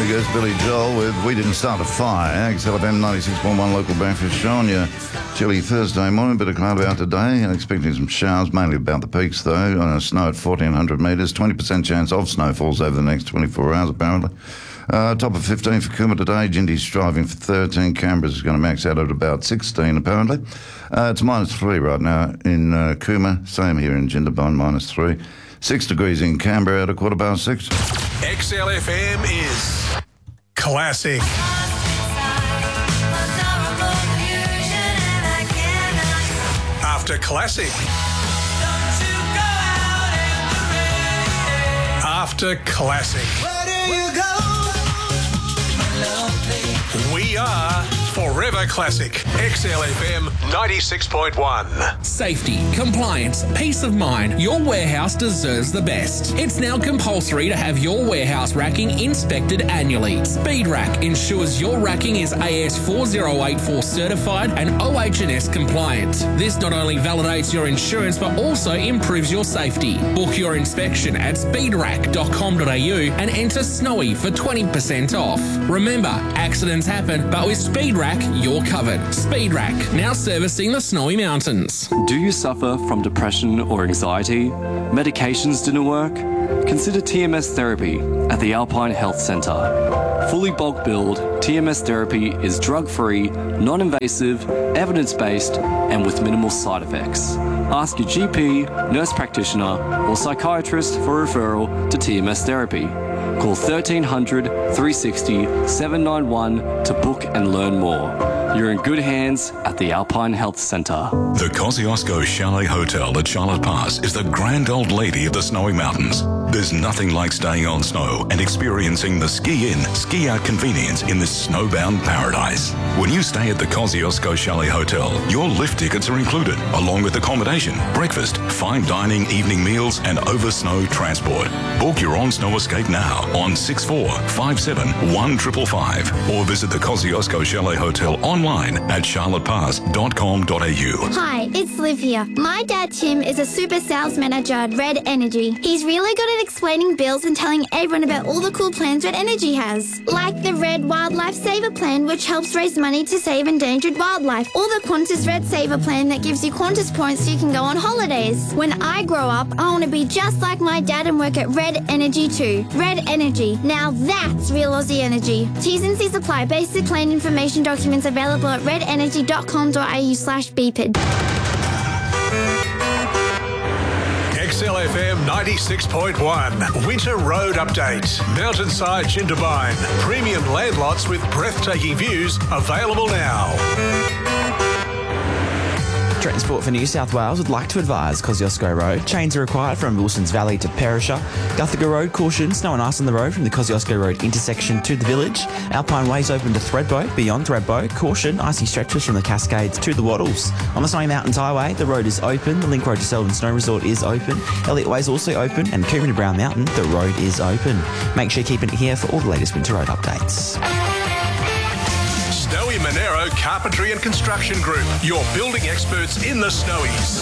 There goes Billy Joel with We Didn't Start a Fire. XLFM 96.1 local breakfast on your chilly Thursday morning. Bit of cloud out today. Expecting some showers, mainly about the peaks though. Snow at 1,400 metres. 20% chance of snowfalls over the next 24 hours apparently. Top of 15 for Cooma today. Gindy's striving for 13. Canberra's going to max out at about 16 apparently. It's -3 right now in Cooma. Same here in Jindabyne, -3. 6 degrees in Canberra at 6:15. XLFM is classic. After classic. After classic. Where do you go? We are Forever Classic. XLFM 96.1. Safety, compliance, peace of mind. Your warehouse deserves the best. It's now compulsory to have your warehouse racking inspected annually. Speed Rack ensures your racking is AS 4084 certified and OH&S compliant. This not only validates your insurance but also improves your safety. Book your inspection at speedrack.com.au and enter Snowy for 20% off. Remember, accidents happen, but with Speed Rack, you're covered. Speed Rack, now servicing the Snowy Mountains. Do you suffer from depression or anxiety? Medications didn't work? Consider TMS therapy at the Alpine Health Centre. Fully bulk billed, TMS therapy is drug-free, non-invasive, evidence-based and with minimal side effects. Ask your GP, nurse practitioner or psychiatrist for referral to TMS therapy. Call 1300 360 791 to book and learn more. You're in good hands at the Alpine Health Centre. The Kosciuszko Chalet Hotel at Charlotte Pass is the grand old lady of the Snowy Mountains. There's nothing like staying on snow and experiencing the ski-in, ski-out convenience in this snowbound paradise. When you stay at the Kosciuszko Chalet Hotel, your lift tickets are included, along with accommodation, breakfast, fine dining, evening meals and over-snow transport. Book your on-snow escape now on 6457 1555 or visit the Kosciuszko Chalet Hotel online at charlottepass.com.au. Hi, it's Liv here. My dad Tim is a super sales manager at Red Energy. He's really good at explaining bills and telling everyone about all the cool plans Red Energy has. Like the Red Wildlife Saver Plan, which helps raise money to save endangered wildlife. Or the Qantas Red Saver Plan that gives you Qantas points so you can go on holidays. When I grow up, I want to be just like my dad and work at Red Energy too. Red Energy. Now that's real Aussie energy. T's and C's apply. Basic plan information documents available at redenergy.com.au/BPID. XLFM 96.1 Winter Road Update. Mountainside Jindabyne. Premium land lots with breathtaking views available now. Transport for New South Wales would like to advise Kosciuszko Road. Chains are required from Wilson's Valley to Perisher. Guthaga Road, caution, snow and ice on the road from the Kosciuszko Road intersection to the village. Alpine Ways open to Thredbo, beyond Thredbo. Caution, icy stretches from the Cascades to the Wattles. On the Snowy Mountains Highway, the road is open. The Link Road to Selwyn Snow Resort is open. Elliott Way is also open. And Coomera to Brown Mountain, the road is open. Make sure you're keeping it here for all the latest winter road updates. Snowy Monero Carpentry and Construction Group, your building experts in the Snowies.